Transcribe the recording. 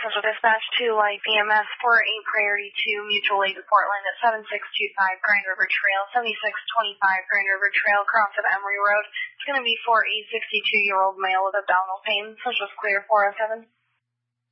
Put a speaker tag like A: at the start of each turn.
A: Central Dispatch to Light EMS for a priority to Mutual Aid in Portland at 7625 Grand River Trail, 7625 Grand River Trail, cross of Emory Road. It's going to be for a 62-year-old male with abdominal pain. Central's clear 407.